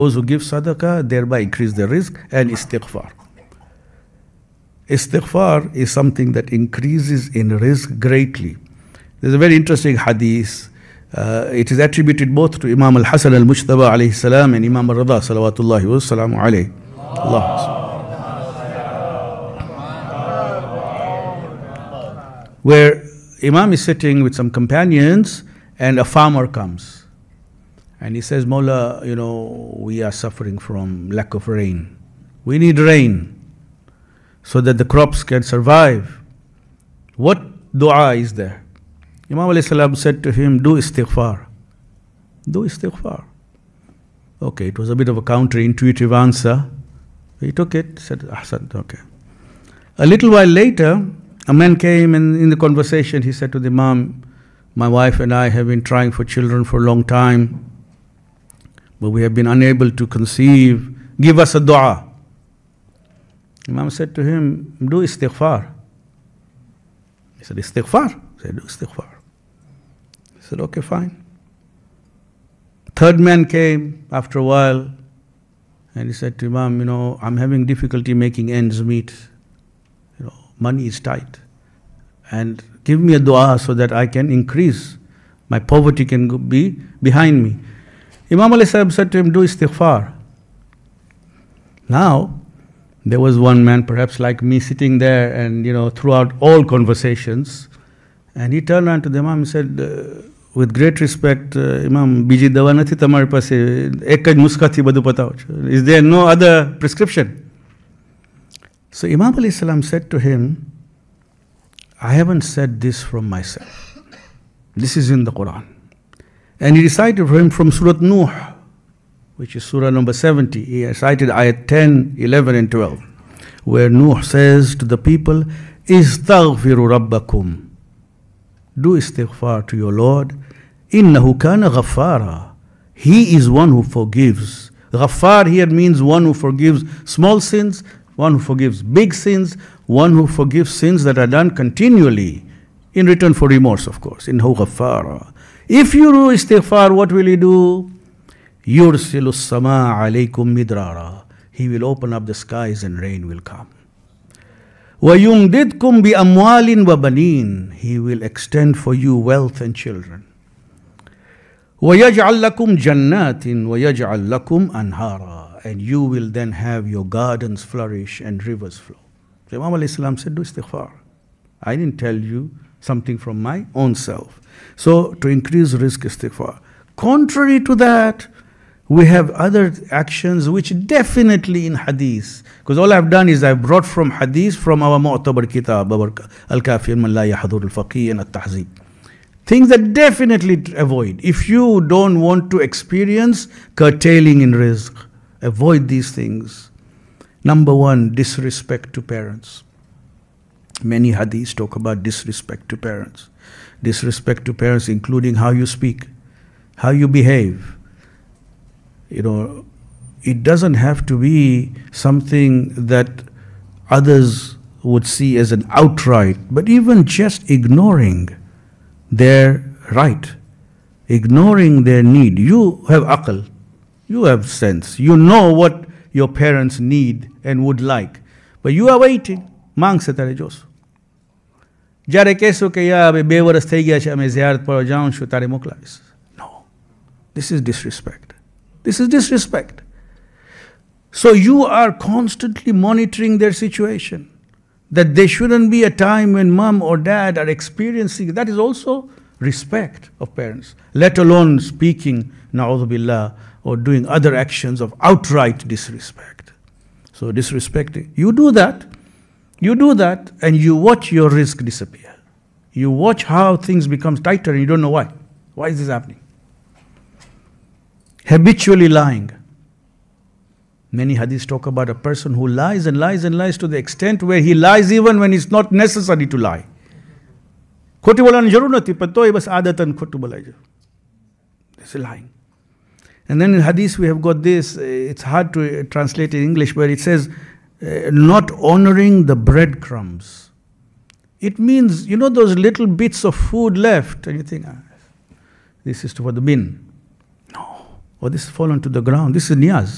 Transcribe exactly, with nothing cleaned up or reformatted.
Those who give sadaqah thereby increase their rizq, and istighfar. Istighfar is something that increases in rizq greatly. There's a very interesting hadith. Uh, it is attributed both to Imam al-Hasan al-Mujtaba alayhi salam and Imam al-Rada salawatullahi wa salamu alayhi. Allah. Where Imam is sitting with some companions and a farmer comes. And he says, Mawla, you know, we are suffering from lack of rain. We need rain so that the crops can survive. What dua is there? Imam alayhi salam said to him, do istighfar. Do istighfar. Okay, it was a bit of a counterintuitive answer. He took it, said, Ahsan, okay. A little while later, a man came and in the conversation he said to the Imam, my wife and I have been trying for children for a long time, but we have been unable to conceive. Give us a dua. Imam said to him, do istighfar. He said, istighfar? He said, do istighfar. He said, okay, fine. Third man came after a while and he said to Imam, you know, I'm having difficulty making ends meet. You know, money is tight. And give me a dua so that I can increase. My poverty can go- be behind me. Imam alayhi salam said to him, do istighfar. Now, there was one man, perhaps like me, sitting there and, you know, throughout all conversations, and he turned around to the Imam and said, uh, with great respect, uh, Imam, biji dawa nathi tamare paase, ek kaj nuskha thi badu patao. Is there no other prescription? So Imam alayhi salam said to him, I haven't said this from myself. This is in the Quran. And he recited for him from Surah Nuh, which is Surah number seventy. He recited ayat ten, eleven and twelve, where Nuh says to the people, Istaghfiru rabbakum. Do istighfar to your Lord. Innahu kana ghaffara. He is one who forgives. Ghaffar here means one who forgives small sins, one who forgives big sins, one who forgives sins that are done continually, in return for remorse, of course. Innahu ghaffara. If you do istighfar, what will he do? Yursilu sama alaykum midrara. He will open up the skies and rain will come. وَيُمْدِدْكُمْ بِأَمْوَالٍ وَبَنِينَ. He will extend for you wealth and children. وَيَجْعَلْ لَكُمْ جَنَّاتٍ وَيَجْعَلْ لَكُمْ أَنْهَارًا. And you will then have your gardens flourish and rivers flow. So Imam alayhi salam said, do istighfar. I didn't tell you something from my own self. So to increase rizq, istighfar. Contrary to that, we have other actions which definitely in hadith, because all I've done is I've brought from hadith from our mu'tabar kitab, our al-kafi man la yahdur al-faqih and al-tahzib. Things that definitely avoid. If you don't want to experience curtailing in rizq, avoid these things. Number one, disrespect to parents. Many hadiths talk about disrespect to parents. Disrespect to parents including how you speak, how you behave. You know, it doesn't have to be something that others would see as an outright, but even just ignoring their right, ignoring their need. You have aql, you have sense, you know what your parents need and would like, but you are waiting. Mang se tare jos. Jare keso ke ya be bewaras thai gaya cha ame ziyarat par jaun shu tare mokla. No, this is disrespect. This is disrespect. So you are constantly monitoring their situation. That there shouldn't be a time when mom or dad are experiencing, that is also respect of parents. Let alone speaking, na'udhu billah, or doing other actions of outright disrespect. So disrespecting. You do that, you do that, and you watch your rizq disappear. You watch how things become tighter and you don't know why. Why is this happening? Habitually lying. Many hadiths talk about a person who lies and lies and lies to the extent where he lies even when it's not necessary to lie. Khoti bolani jarur nathi, par toh bas aadatan khotu bolai. This is lying. And then in hadith we have got this, it's hard to translate in English, but it says, uh, not honoring the breadcrumbs. It means, you know those little bits of food left, and you think, ah, this is for the bin. Or this has fallen to the ground. This is niyaz.